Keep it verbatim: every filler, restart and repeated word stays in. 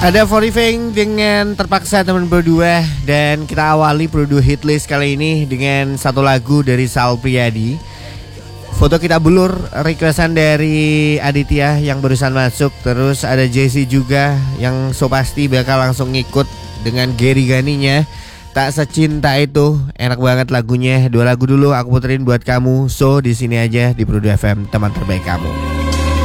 Ada Forifeng dengan Terpaksa teman berdua. Dan kita awali Produk Hitlist kali ini dengan satu lagu dari Sal Priadi. Foto kita bulur, requestan dari Aditya yang barusan masuk. Terus ada Jesse juga yang so pasti bakal langsung ngikut dengan Gary Ganinya. Tak Secinta Itu, enak banget lagunya. Dua lagu dulu aku puterin buat kamu. So di sini aja di Produk F M, teman terbaik kamu.